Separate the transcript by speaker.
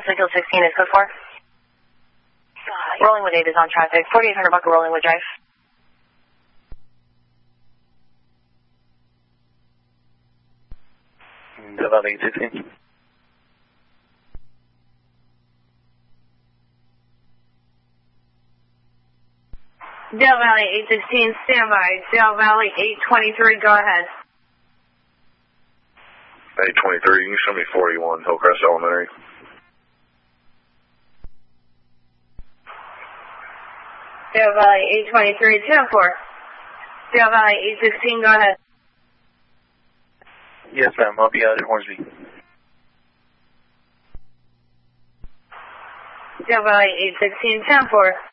Speaker 1: Signal 16 is code 4. Rollingwood 8 is on traffic. 4800 Buckle Rollingwood Drive.
Speaker 2: Death Valley 816.
Speaker 3: Death Valley 816, standby. Death Valley 823, go ahead.
Speaker 4: 823, you can show me 41, Hillcrest Elementary.
Speaker 3: Death Valley 823, 10-4. Death Valley 816, go ahead.
Speaker 2: Yes, ma'am. I'll be out at Hornsby.
Speaker 3: Death Valley 816, 10-4.